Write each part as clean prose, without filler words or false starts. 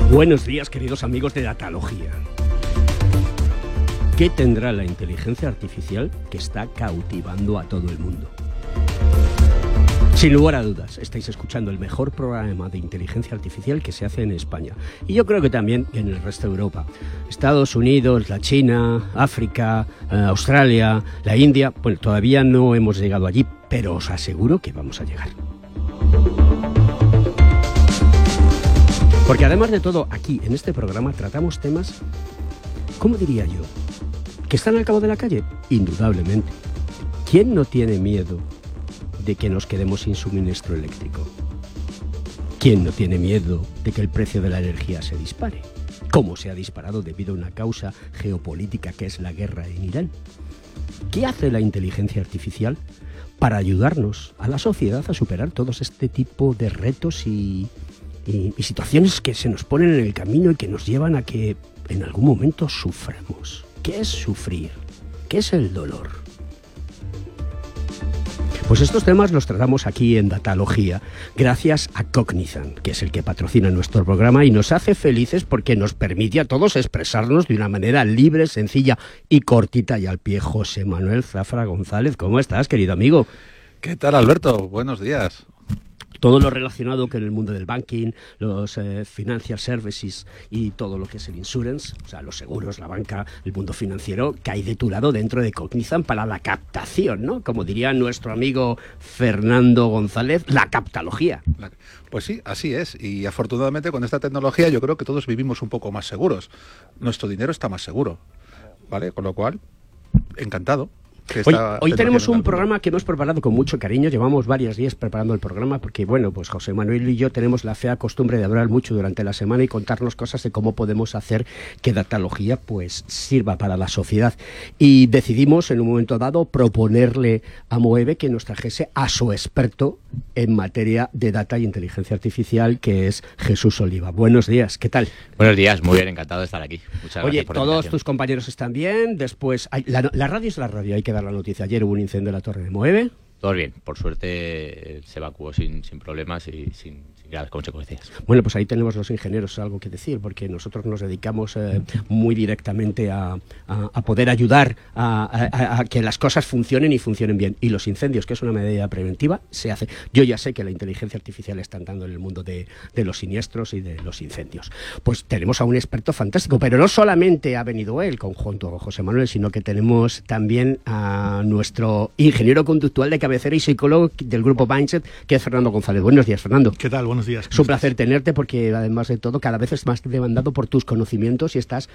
Buenos días, queridos amigos de Datalogía. ¿Qué tendrá la inteligencia artificial que está cautivando a todo el mundo? Sin lugar a dudas, estáis escuchando el mejor programa de inteligencia artificial que se hace en España. Y yo creo que también en el resto de Europa. Estados Unidos, la China, África, Australia, la India. Bueno, todavía no hemos llegado allí, pero os aseguro que vamos a llegar. Porque además de todo, aquí en este programa tratamos temas, ¿cómo diría yo?, que están al cabo de la calle, indudablemente. ¿Quién no tiene miedo de que nos quedemos sin suministro eléctrico? ¿Quién no tiene miedo de que el precio de la energía se dispare? ¿Cómo se ha disparado debido a una causa geopolítica que es la guerra en Irán? ¿Qué hace la inteligencia artificial para ayudarnos a la sociedad a superar todos este tipo de retos y situaciones que se nos ponen en el camino y que nos llevan a que en algún momento suframos? ¿Qué es sufrir? ¿Qué es el dolor? Pues estos temas los tratamos aquí en Datalogía, gracias a Cognizant, que es el que patrocina nuestro programa y nos hace felices porque nos permite a todos expresarnos de una manera libre, sencilla y cortita y al pie. José Manuel Zafra González, ¿cómo estás, querido amigo? ¿Qué tal, Alberto? Buenos días. Todo lo relacionado con el mundo del banking, los financial services y todo lo que es el insurance, o sea, los seguros, la banca, el mundo financiero, cae de tu lado dentro de Cognizant para la captación, ¿no? Como diría nuestro amigo Fernando González, la captalogía. Pues sí, así es. Y afortunadamente con esta tecnología yo creo que todos vivimos un poco más seguros. Nuestro dinero está más seguro, ¿vale? Con lo cual, encantado. Hoy tenemos un programa que hemos preparado con mucho cariño. Llevamos varios días preparando el programa porque, bueno, pues José Manuel y yo tenemos la fea costumbre de hablar mucho durante la semana y contarnos cosas de cómo podemos hacer que Datalogía pues sirva para la sociedad. Y decidimos en un momento dado proponerle a Moeve que nos trajese a su experto en materia de data y inteligencia artificial, que es Jesús Oliva. Buenos días, ¿qué tal? Buenos días, muy bien, encantado de estar aquí. Muchas gracias. Oye, por la todos invitación. Tus compañeros están bien. Después, la radio es la radio, hay que dar la noticia. Ayer hubo un incendio en la Torre de Moeve. Todo bien, por suerte se evacuó sin problemas y sin graves consecuencias. Bueno, pues ahí tenemos los ingenieros algo que decir, porque nosotros nos dedicamos muy directamente a poder ayudar a que las cosas funcionen y funcionen bien. Y los incendios, que es una medida preventiva, se hace. Yo ya sé que la inteligencia artificial está entrando en el mundo de los siniestros y de los incendios. Pues tenemos a un experto fantástico, pero no solamente ha venido él junto a José Manuel, sino que tenemos también a nuestro ingeniero conductual de cabecera y psicólogo del grupo Mindset, que es Fernando González. Buenos días, Fernando. ¿Qué tal? Buenos días. Es un placer tenerte porque, además de todo, cada vez es más demandado por tus conocimientos y estás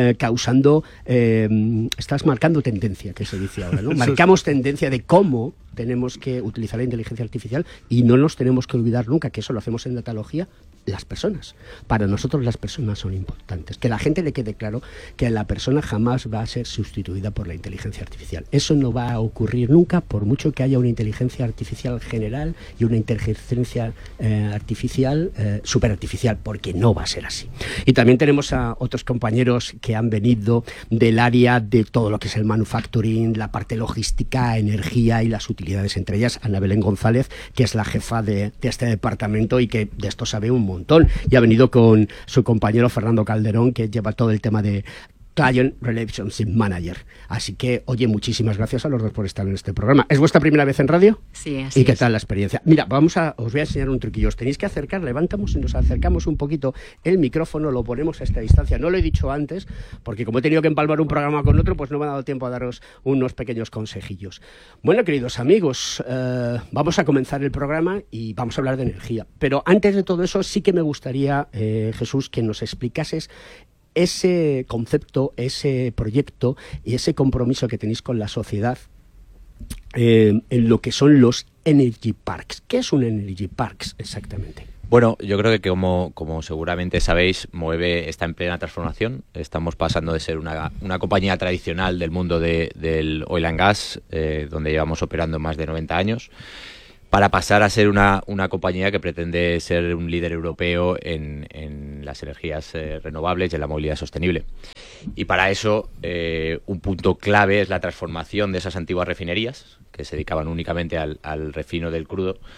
estás marcando tendencia, que se dice ahora, ¿no? Marcamos tendencia de cómo tenemos que utilizar la inteligencia artificial y no nos tenemos que olvidar nunca que eso lo hacemos en Datalogía, las personas. Para nosotros las personas son importantes. Que la gente le quede claro que la persona jamás va a ser sustituida por la inteligencia artificial. Eso no va a ocurrir nunca, por mucho que haya una inteligencia artificial general y una inteligencia artificial superartificial, porque no va a ser así. Y también tenemos a otros compañeros que han venido del área de todo lo que es el manufacturing, la parte logística, energía y las utilidades, entre ellas Ana Belén González, que es la jefa de este departamento y que de esto sabe un montón, y ha venido con su compañero Fernando Calderón, que lleva todo el tema de Client Relationship Manager. Así que, oye, muchísimas gracias a los dos por estar en este programa. ¿Es vuestra primera vez en radio? Sí, así ¿Y qué es. tal la experiencia? Mira, os voy a enseñar un truquillo. Os tenéis que acercar, levantamos y nos acercamos un poquito el micrófono, lo ponemos a esta distancia. No lo he dicho antes, porque como he tenido que empalmar un programa con otro, pues no me ha dado tiempo a daros unos pequeños consejillos. Bueno, queridos amigos, vamos a comenzar el programa y vamos a hablar de energía. Pero antes de todo eso, sí que me gustaría, Jesús, que nos explicases ese concepto, ese proyecto y ese compromiso que tenéis con la sociedad en lo que son los Energy Parks. ¿Qué es un Energy Parks exactamente? Bueno, yo creo que como seguramente sabéis, Moeve está en plena transformación. Estamos pasando de ser una compañía tradicional del mundo del oil and gas, donde llevamos operando más de 90 años, para pasar a ser una compañía que pretende ser un líder europeo en las energías renovables y en la movilidad sostenible. Y para eso, un punto clave es la transformación de esas antiguas refinerías, que se dedicaban únicamente al refino del crudo,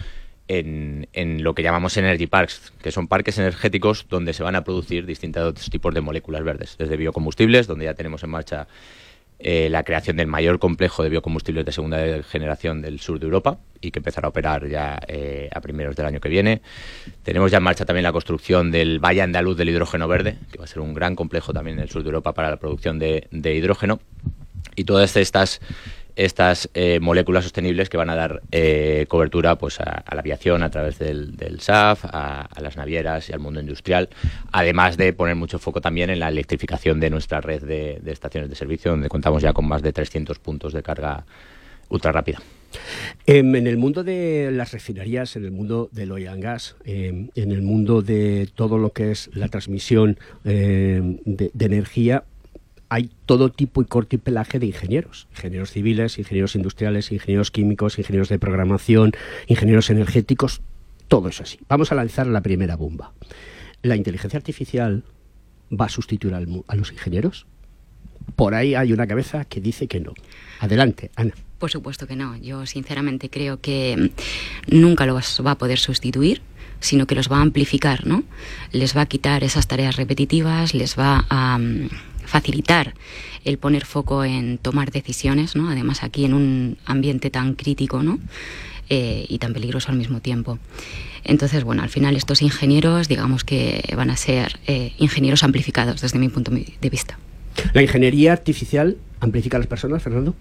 en lo que llamamos energy parks, que son parques energéticos donde se van a producir distintos tipos de moléculas verdes, desde biocombustibles, donde ya tenemos en marcha la creación del mayor complejo de biocombustibles de segunda generación del sur de Europa y que empezará a operar ya a primeros del año que viene. Tenemos ya en marcha también la construcción del Valle Andaluz del hidrógeno verde, que va a ser un gran complejo también en el sur de Europa para la producción de hidrógeno. Y todas estas moléculas sostenibles que van a dar cobertura pues a la aviación a través del SAF, a las navieras y al mundo industrial, además de poner mucho foco también en la electrificación de nuestra red de estaciones de servicio, donde contamos ya con más de 300 puntos de carga ultra rápida. En el mundo de las refinerías, en el mundo del oil and gas, en el mundo de todo lo que es la transmisión de energía, hay todo tipo y corte y pelaje de ingenieros civiles, ingenieros industriales, ingenieros químicos, ingenieros de programación, ingenieros energéticos, todo eso así. Vamos a lanzar la primera bomba. ¿La inteligencia artificial va a sustituir a los ingenieros? Por ahí hay una cabeza que dice que no. Adelante, Ana. Por supuesto que no. Yo sinceramente creo que nunca los va a poder sustituir, sino que los va a amplificar, ¿no? Les va a quitar esas tareas repetitivas, les va a facilitar el poner foco en tomar decisiones, ¿no? Además aquí en un ambiente tan crítico, ¿no? Y tan peligroso al mismo tiempo. Entonces, bueno, al final estos ingenieros, digamos que van a ser ingenieros amplificados desde mi punto de vista. ¿La ingeniería artificial amplifica a las personas, Fernando?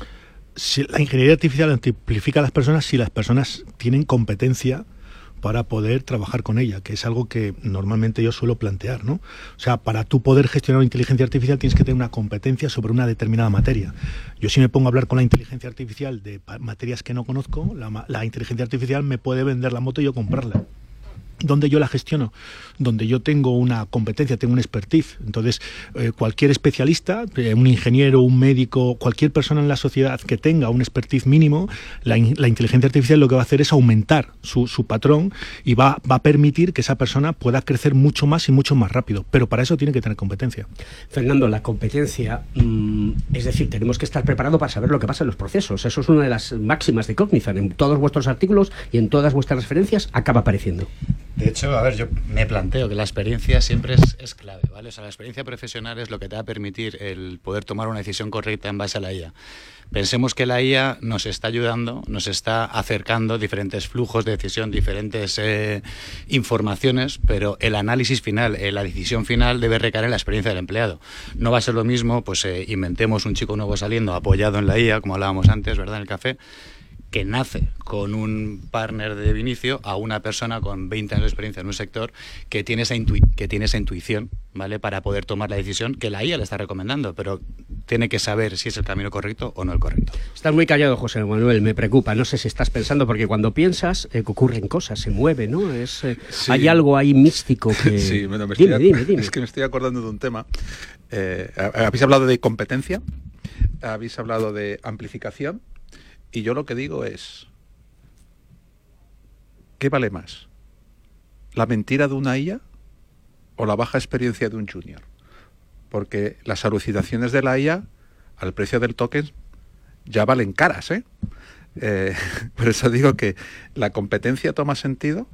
Si la ingeniería artificial amplifica a las personas si las personas tienen competencia para poder trabajar con ella, que es algo que normalmente yo suelo plantear, ¿no? O sea, para tú poder gestionar una inteligencia artificial tienes que tener una competencia sobre una determinada materia. Yo si me pongo a hablar con la inteligencia artificial de materias que no conozco, la inteligencia artificial me puede vender la moto y yo comprarla. Donde yo la gestiono, donde yo tengo una competencia, tengo un expertise. Entonces, cualquier especialista, un ingeniero, un médico, cualquier persona en la sociedad que tenga un expertise mínimo, la inteligencia artificial lo que va a hacer es aumentar su patrón y va a permitir que esa persona pueda crecer mucho más y mucho más rápido. Pero para eso tiene que tener competencia. Fernando, la competencia, es decir, tenemos que estar preparados para saber lo que pasa en los procesos. Eso es una de las máximas de Cognizant. En todos vuestros artículos y en todas vuestras referencias acaba apareciendo. De hecho, a ver, yo me planteo que la experiencia siempre es clave, ¿vale? O sea, la experiencia profesional es lo que te va a permitir el poder tomar una decisión correcta en base a la IA. Pensemos que la IA nos está ayudando, nos está acercando diferentes flujos de decisión, diferentes informaciones, pero el análisis final, la decisión final debe recaer en la experiencia del empleado. No va a ser lo mismo, pues inventemos un chico nuevo saliendo apoyado en la IA, como hablábamos antes, ¿verdad?, en el café, que nace con un partner de inicio a una persona con 20 años de experiencia en un sector que tiene esa intuición, ¿vale?, para poder tomar la decisión que la IA le está recomendando, pero tiene que saber si es el camino correcto o no el correcto. Estás muy callado, José Manuel, me preocupa. No sé si estás pensando, porque cuando piensas ocurren cosas, se mueve, ¿no? Sí. Hay algo ahí místico que... Sí, bueno, dime. Es que me estoy acordando de un tema. Habéis hablado de competencia, habéis hablado de amplificación, y yo lo que digo es, ¿qué vale más? ¿La mentira de una IA o la baja experiencia de un junior? Porque las alucinaciones de la IA, al precio del token, ya valen caras, ¿eh? Por eso digo que la competencia toma sentido,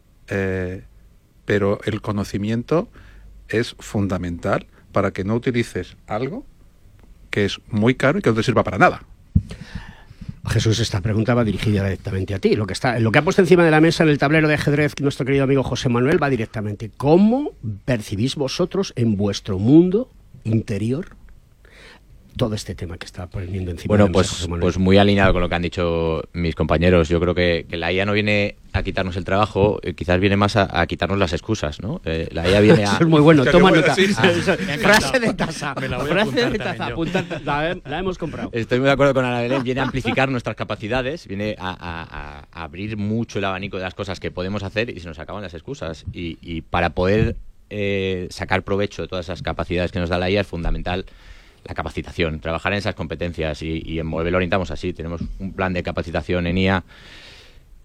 pero el conocimiento es fundamental para que no utilices algo que es muy caro y que no te sirva para nada. Jesús, esta pregunta va dirigida directamente a ti. Lo que ha puesto encima de la mesa en el tablero de ajedrez nuestro querido amigo José Manuel va directamente. ¿Cómo percibís vosotros en vuestro mundo interior todo este tema que está poniendo encima de la mesa José Manuel? Pues muy alineado con lo que han dicho mis compañeros. Yo creo que la IA no viene a quitarnos el trabajo, quizás viene más a quitarnos las excusas, ¿no? La IA viene a... Eso es muy bueno, toma nota. Sí. Frase de taza. Me la voy a Frase de apuntar taza. La hemos comprado. Estoy muy de acuerdo con Ana Belén. Viene a amplificar nuestras capacidades, viene a abrir mucho el abanico de las cosas que podemos hacer y se nos acaban las excusas. Y para poder sacar provecho de todas esas capacidades que nos da la IA es fundamental la capacitación, trabajar en esas competencias y en Moeve lo orientamos así. Tenemos un plan de capacitación en IA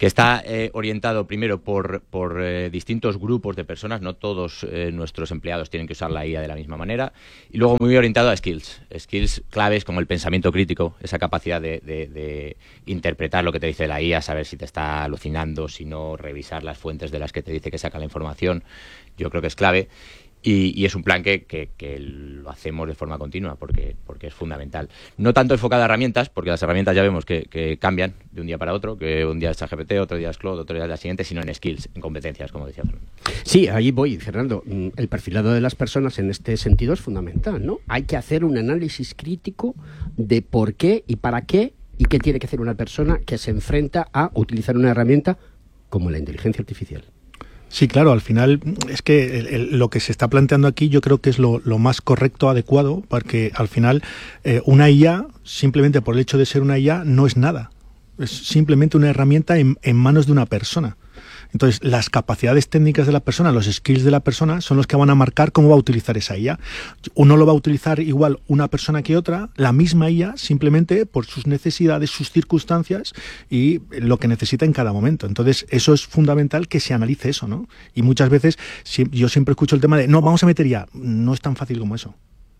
que está orientado primero por distintos grupos de personas, no todos nuestros empleados tienen que usar la IA de la misma manera, y luego muy orientado a skills claves como el pensamiento crítico, esa capacidad de interpretar lo que te dice la IA, saber si te está alucinando, si no, revisar las fuentes de las que te dice que saca la información, yo creo que es clave. Y es un plan que lo hacemos de forma continua porque es fundamental. No tanto enfocado a herramientas, porque las herramientas ya vemos que cambian de un día para otro, que un día es ChatGPT, otro día es Claude, otro día es la siguiente, sino en skills, en competencias, como decía Fernando. Sí, ahí voy, Fernando. El perfilado de las personas en este sentido es fundamental, ¿no? Hay que hacer un análisis crítico de por qué y para qué y qué tiene que hacer una persona que se enfrenta a utilizar una herramienta como la inteligencia artificial. Sí, claro, al final es que lo que se está planteando aquí yo creo que es lo más correcto, adecuado, porque al final una IA, simplemente por el hecho de ser una IA, no es nada. Es simplemente una herramienta en manos de una persona. Entonces, las capacidades técnicas de la persona, los skills de la persona, son los que van a marcar cómo va a utilizar esa IA. Uno lo va a utilizar igual una persona que otra, la misma IA, simplemente por sus necesidades, sus circunstancias y lo que necesita en cada momento. Entonces, eso es fundamental que se analice eso, ¿no? Y muchas veces yo siempre escucho el tema de, no, vamos a meter IA. No es tan fácil como eso.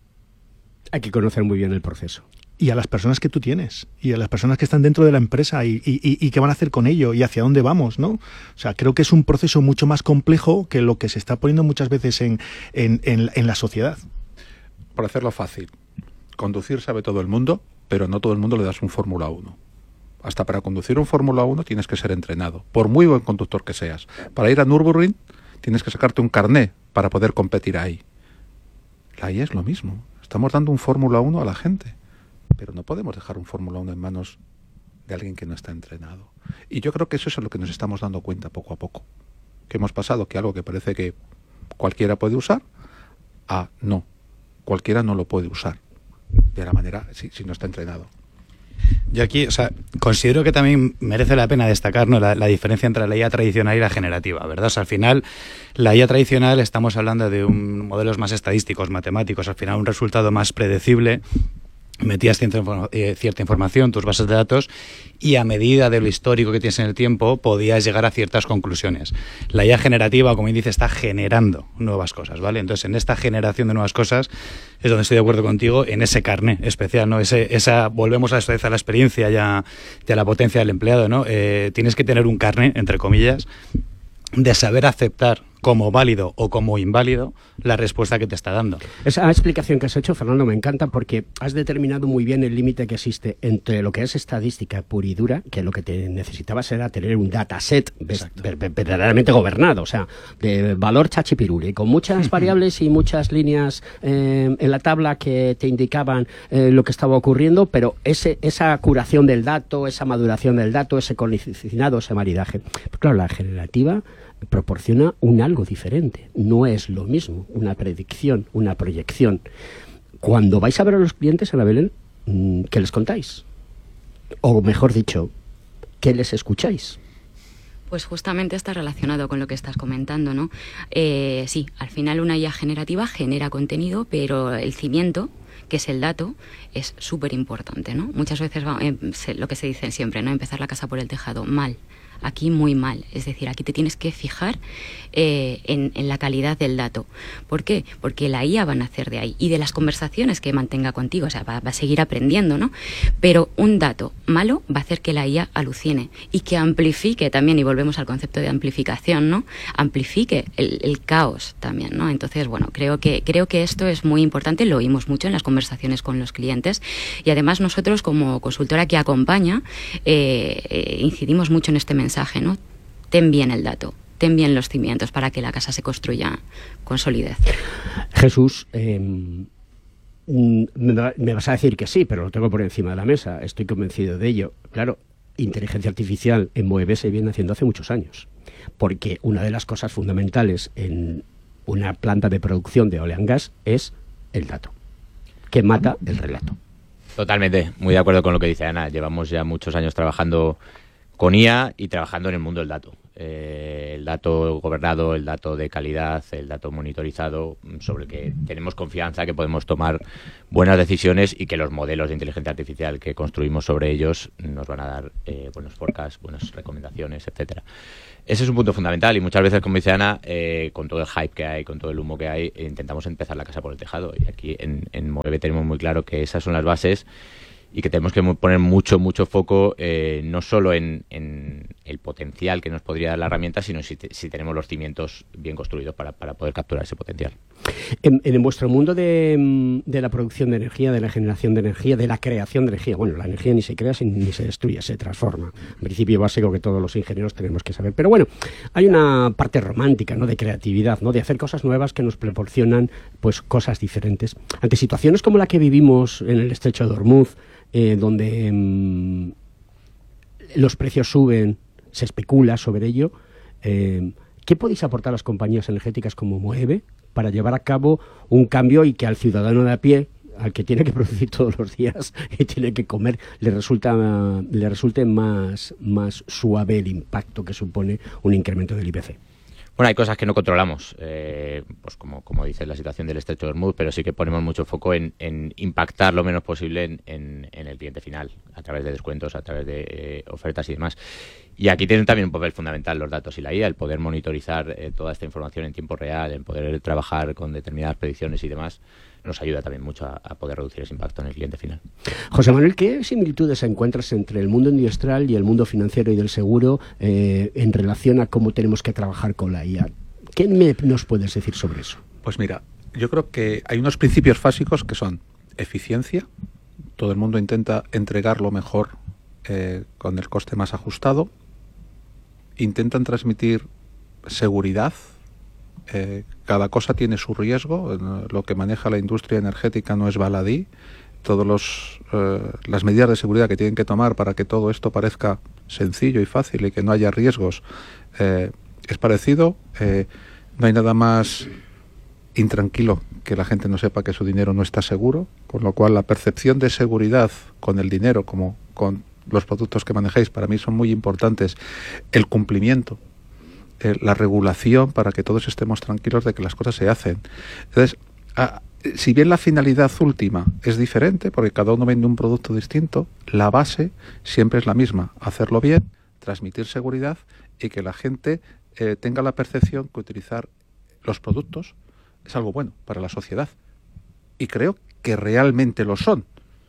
Hay que conocer muy bien el proceso. Y a las personas que tú tienes, y a las personas que están dentro de la empresa, y qué van a hacer con ello, y hacia dónde vamos, ¿no? O sea, creo que es un proceso mucho más complejo que lo que se está poniendo muchas veces en la sociedad. Por hacerlo fácil, conducir sabe todo el mundo, pero no todo el mundo le das un Fórmula 1. Hasta para conducir un Fórmula 1 tienes que ser entrenado, por muy buen conductor que seas. Para ir a Nürburgring tienes que sacarte un carné para poder competir ahí. La IA es lo mismo. Estamos dando un Fórmula 1 a la gente. Pero no podemos dejar un Fórmula 1 en manos de alguien que no está entrenado. Y yo creo que eso es lo que nos estamos dando cuenta poco a poco. Que hemos pasado que algo que parece que cualquiera puede usar, a no, cualquiera no lo puede usar. De la manera, si no está entrenado. Yo aquí, considero que también merece la pena destacar, ¿no?, la diferencia entre la IA tradicional y la generativa, ¿verdad? O sea, al final, la IA tradicional estamos hablando de modelos más estadísticos, matemáticos, al final un resultado más predecible. Metías cierta información, tus bases de datos, y a medida de lo histórico que tienes en el tiempo, podías llegar a ciertas conclusiones. La IA generativa, como dice, está generando nuevas cosas, ¿vale? Entonces, en esta generación de nuevas cosas es donde estoy de acuerdo contigo, en ese carné especial, ¿no? Volvemos a la experiencia y a la potencia del empleado, ¿no? Tienes que tener un carné, entre comillas, de saber aceptar como válido o como inválido la respuesta que te está dando. Esa explicación que has hecho, Fernando, me encanta porque has determinado muy bien el límite que existe entre lo que es estadística pura y dura, que lo que te necesitabas era tener un dataset verdaderamente gobernado, o sea, de valor chachipiruli, con muchas variables y muchas líneas en la tabla que te indicaban lo que estaba ocurriendo, pero esa curación del dato, esa maduración del dato, ese colicinado, ese maridaje. Pero claro, la generativa proporciona un algo diferente. No es lo mismo una predicción, una proyección. Cuando vais a ver a los clientes, Ana Belén, ¿qué les contáis? O mejor dicho, ¿qué les escucháis? Pues justamente está relacionado con lo que estás comentando, ¿no? Sí, al final una IA generativa genera contenido, pero el cimiento, que es el dato, es súper importante, ¿no? Muchas veces lo que se dice siempre, ¿no? Empezar la casa por el tejado, mal. Aquí muy mal, es decir, aquí te tienes que fijar en la calidad del dato. ¿Por qué? Porque la IA va a nacer de ahí y de las conversaciones que mantenga contigo, o sea, va a seguir aprendiendo, ¿no? Pero un dato malo va a hacer que la IA alucine y que amplifique también, y volvemos al concepto de amplificación, ¿no? Amplifique el caos también, ¿no? Entonces, bueno, creo que esto es muy importante, lo oímos mucho en las conversaciones con los clientes y además nosotros como consultora que acompaña incidimos mucho en este mensaje, ¿no? Ten bien el dato, ten bien los cimientos para que la casa se construya con solidez. Jesús, me vas a decir que sí, pero lo tengo por encima de la mesa, estoy convencido de ello. Claro, inteligencia artificial en Moeve se viene haciendo hace muchos años, porque una de las cosas fundamentales en una planta de producción de oil and gas es el dato, que mata el relato. Totalmente, muy de acuerdo con lo que dice Ana. Llevamos ya muchos años trabajando con IA y trabajando en el mundo del dato. el dato gobernado, el dato de calidad, el dato monitorizado, sobre el que tenemos confianza que podemos tomar buenas decisiones y que los modelos de inteligencia artificial que construimos sobre ellos nos van a dar buenos forecasts, buenas recomendaciones, etcétera. Ese es un punto fundamental y muchas veces, como dice Ana, con todo el hype que hay, con todo el humo que hay, intentamos empezar la casa por el tejado. Y aquí en Moeve tenemos muy claro que esas son las bases y que tenemos que poner mucho foco no solo en el potencial que nos podría dar la herramienta, sino si tenemos los cimientos bien construidos para poder capturar ese potencial. En vuestro mundo de la producción de energía, de la generación de energía, de la creación de energía, bueno, la energía ni se crea ni se destruye, se transforma. Un principio básico que todos los ingenieros tenemos que saber. Pero bueno, hay una parte romántica, ¿no?, de creatividad, ¿no?, de hacer cosas nuevas que nos proporcionan pues cosas diferentes. Ante situaciones como la que vivimos en el estrecho de Hormuz, donde los precios suben, se especula sobre ello, ¿qué podéis aportar a las compañías energéticas como Moeve para llevar a cabo un cambio y que al ciudadano de a pie, al que tiene que producir todos los días y tiene que comer, le resulte más suave el impacto que supone un incremento del IPC? Bueno, hay cosas que no controlamos, pues como dice la situación del estrecho de Hormuz, pero sí que ponemos mucho foco en impactar lo menos posible en el cliente final, a través de descuentos, a través de ofertas y demás. Y aquí tienen también un papel fundamental los datos y la IA, el poder monitorizar toda esta información en tiempo real, el poder trabajar con determinadas predicciones y demás, nos ayuda también mucho a poder reducir ese impacto en el cliente final. José Manuel, ¿qué similitudes encuentras entre el mundo industrial y el mundo financiero y del seguro en relación a cómo tenemos que trabajar con la IA? ¿Qué nos puedes decir sobre eso? Pues mira, yo creo que hay unos principios básicos que son eficiencia. Todo el mundo intenta entregar lo mejor con el coste más ajustado. Intentan transmitir seguridad. Cada cosa tiene su riesgo. Lo que maneja la industria energética no es baladí. Todas las medidas de seguridad que tienen que tomar para que todo esto parezca sencillo y fácil y que no haya riesgos es parecido. No hay nada más intranquilo que la gente no sepa que su dinero no está seguro, con lo cual la percepción de seguridad con el dinero, como con los productos que manejéis, para mí son muy importantes. El cumplimiento, la regulación, para que todos estemos tranquilos de que las cosas se hacen. Entonces, si bien la finalidad última es diferente, porque cada uno vende un producto distinto, la base siempre es la misma: hacerlo bien, transmitir seguridad y que la gente tenga la percepción que utilizar los productos es algo bueno para la sociedad. Y creo que realmente lo son.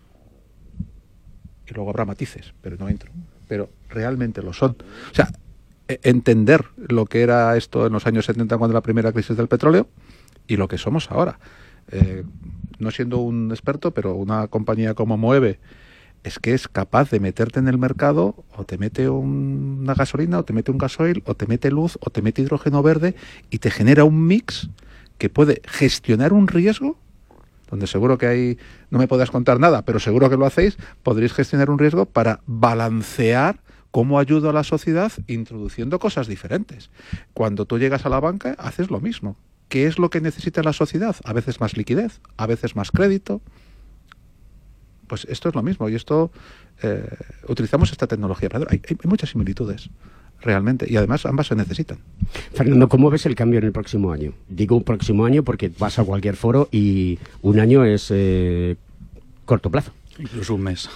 Y luego habrá matices, pero no entro. Pero realmente lo son. O sea, entender lo que era esto en los años 70 cuando la primera crisis del petróleo y lo que somos ahora. No siendo un experto, pero una compañía como Moeve es que es capaz de meterte en el mercado, o te mete una gasolina, o te mete un gasoil, o te mete luz, o te mete hidrógeno verde, y te genera un mix que puede gestionar un riesgo, donde seguro que ahí no me podrás contar nada, pero seguro que lo hacéis, podréis gestionar un riesgo para balancear cómo ayuda a la sociedad introduciendo cosas diferentes. Cuando tú llegas a la banca, haces lo mismo. ¿Qué es lo que necesita la sociedad? A veces más liquidez, a veces más crédito. Pues esto es lo mismo, y esto utilizamos esta tecnología. Hay muchas similitudes, realmente, y además ambas se necesitan. Fernando, ¿cómo ves el cambio en el próximo año? Digo próximo año porque vas a cualquier foro y un año es corto plazo. Incluso un mes.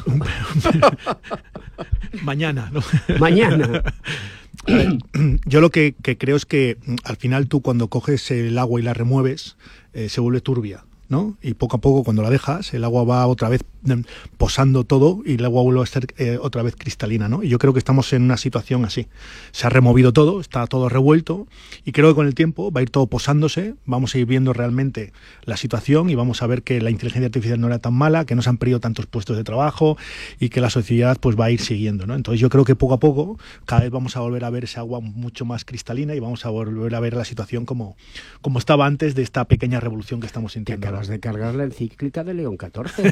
Mañana, ¿no? Mañana. Yo lo que creo es que al final tú, cuando coges el agua y la remueves, se vuelve turbia, ¿no? Y poco a poco, cuando la dejas, el agua va otra vez posando todo y el agua vuelve a ser otra vez cristalina, ¿no? Y yo creo que estamos en una situación así. Se ha removido todo, está todo revuelto, y creo que con el tiempo va a ir todo posándose, vamos a ir viendo realmente la situación y vamos a ver que la inteligencia artificial no era tan mala, que no se han perdido tantos puestos de trabajo y que la sociedad pues va a ir siguiendo, ¿no? Entonces yo creo que poco a poco cada vez vamos a volver a ver ese agua mucho más cristalina y vamos a volver a ver la situación como estaba antes de esta pequeña revolución que estamos sintiendo. Te acabas de cargar la encíclica de León XIV.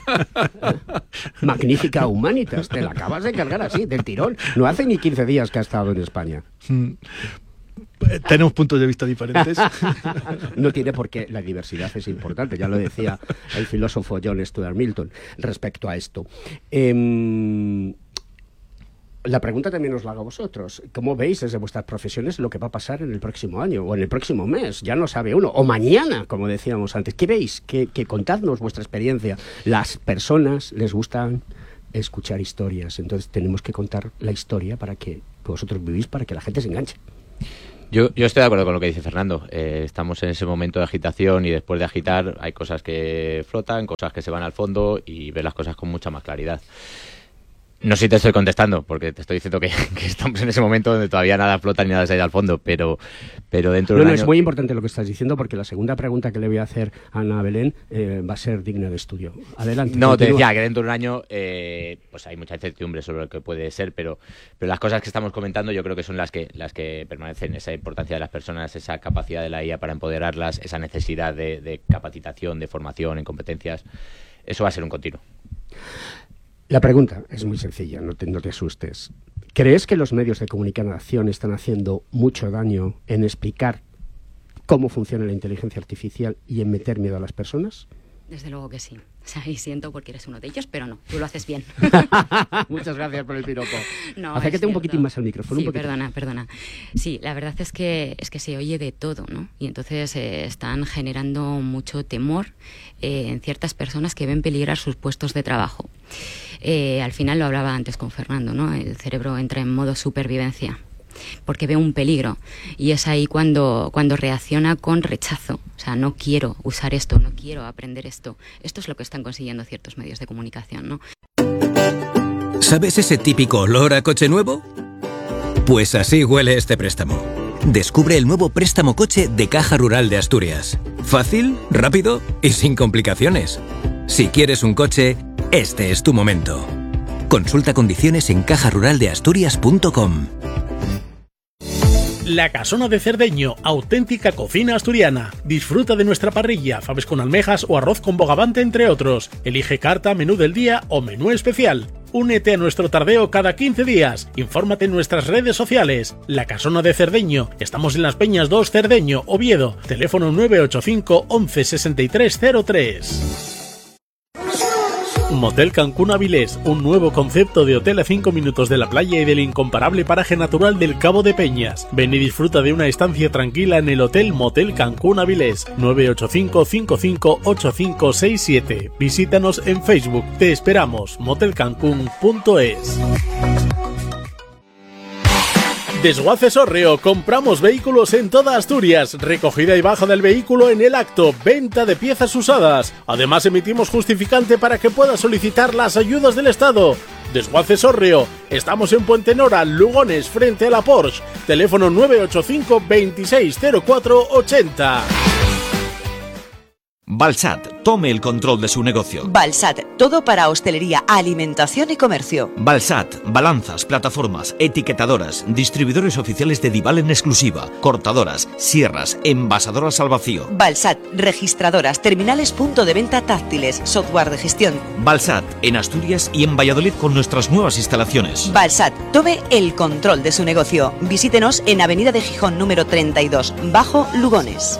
Magnífica Humanitas, te la acabas de cargar así, del tirón. No hace ni 15 días que ha estado en España. Tenemos puntos de vista diferentes. No tiene por qué, la diversidad es importante, ya lo decía el filósofo John Stuart Milton respecto a esto. la pregunta también os la hago a vosotros. ¿Cómo veis desde vuestras profesiones lo que va a pasar en el próximo año o en el próximo mes? Ya no sabe uno. O mañana, como decíamos antes. ¿Qué veis? Que contadnos vuestra experiencia. Las personas les gustan escuchar historias. Entonces tenemos que contar la historia para que vosotros vivís, para que la gente se enganche. Yo estoy de acuerdo con lo que dice Fernando. Estamos en ese momento de agitación y después de agitar hay cosas que flotan, cosas que se van al fondo y ver las cosas con mucha más claridad. No sé si te estoy contestando, porque te estoy diciendo que estamos en ese momento donde todavía nada flota ni nada se ha ido al fondo, pero dentro de un año... es muy importante lo que estás diciendo, porque la segunda pregunta que le voy a hacer a Ana Belén va a ser digna de estudio. Adelante. No, continúa. te decía que dentro de un año pues hay mucha incertidumbre sobre lo que puede ser, pero las cosas que estamos comentando yo creo que son las que permanecen, esa importancia de las personas, esa capacidad de la IA para empoderarlas, esa necesidad de capacitación, de formación en competencias. Eso va a ser un continuo. La pregunta es muy sencilla, no te asustes. ¿Crees que los medios de comunicación están haciendo mucho daño en explicar cómo funciona la inteligencia artificial y en meter miedo a las personas? Desde luego que sí. O sea, y siento porque eres uno de ellos, pero no, tú lo haces bien. Muchas gracias por el piropo. No, acércate un poquitín más al micrófono. Sí, perdona. Sí, la verdad es que se oye de todo, ¿no? Y entonces están generando mucho temor en ciertas personas que ven peligrar sus puestos de trabajo. Al final lo hablaba antes con Fernando, ¿no? El cerebro entra en modo supervivencia porque ve un peligro y es ahí cuando reacciona con rechazo. O sea, no quiero usar esto, no quiero aprender esto. Esto es lo que están consiguiendo ciertos medios de comunicación, ¿no? ¿Sabes ese típico olor a coche nuevo? Pues así huele este préstamo. Descubre el nuevo préstamo coche de Caja Rural de Asturias. Fácil, rápido y sin complicaciones. Si quieres un coche, este es tu momento. Consulta condiciones en cajaruraldeasturias.com. La Casona de Cerdeño, auténtica cocina asturiana. Disfruta de nuestra parrilla, faves con almejas o arroz con bogavante, entre otros. Elige carta, menú del día o menú especial. Únete a nuestro tardeo cada 15 días. Infórmate en nuestras redes sociales. La Casona de Cerdeño. Estamos en Las Peñas 2, Cerdeño, Oviedo. Teléfono 985 11 63 03. Motel Cancún Avilés, un nuevo concepto de hotel a 5 minutos de la playa y del incomparable paraje natural del Cabo de Peñas. Ven y disfruta de una estancia tranquila en el Hotel Motel Cancún Avilés. 985 55 8567. Visítanos en Facebook. Te esperamos. motelcancún.es. Desguaces Hórreo, compramos vehículos en toda Asturias, recogida y baja del vehículo en el acto, venta de piezas usadas. Además emitimos justificante para que puedas solicitar las ayudas del Estado. Desguaces Hórreo, estamos en Puente Nora, Lugones, frente a la Porsche. Teléfono 985 260480. Balsat, tome el control de su negocio. Balsat, todo para hostelería, alimentación y comercio. Balsat, balanzas, plataformas, etiquetadoras, distribuidores oficiales de Dival en exclusiva, cortadoras, sierras, envasadoras al vacío. Balsat, registradoras, terminales punto de venta táctiles, software de gestión. Balsat, en Asturias y en Valladolid con nuestras nuevas instalaciones. Balsat, tome el control de su negocio. Visítenos en Avenida de Gijón número 32, Bajo Lugones.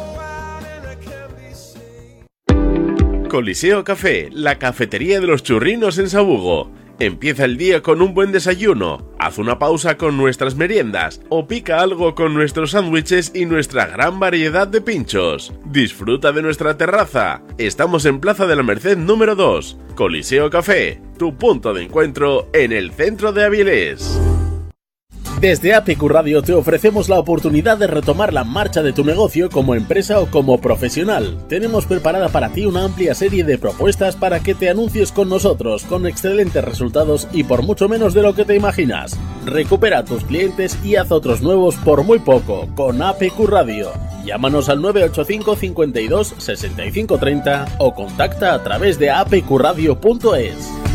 Coliseo Café, la cafetería de los churrinos en Sabugo. Empieza el día con un buen desayuno, haz una pausa con nuestras meriendas o pica algo con nuestros sándwiches y nuestra gran variedad de pinchos. Disfruta de nuestra terraza. Estamos en Plaza de la Merced número 2. Coliseo Café, tu punto de encuentro en el centro de Avilés. Desde APQ Radio te ofrecemos la oportunidad de retomar la marcha de tu negocio como empresa o como profesional. Tenemos preparada para ti una amplia serie de propuestas para que te anuncies con nosotros, con excelentes resultados y por mucho menos de lo que te imaginas. Recupera a tus clientes y haz otros nuevos por muy poco, con APQ Radio. Llámanos al 985 52 65 30 o contacta a través de apqradio.es.